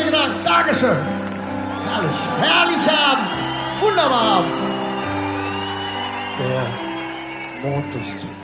Herzlichen Dank. Dankeschön. Herrlich. Herrlicher Abend. Wunderbarer Abend. Der Mond ist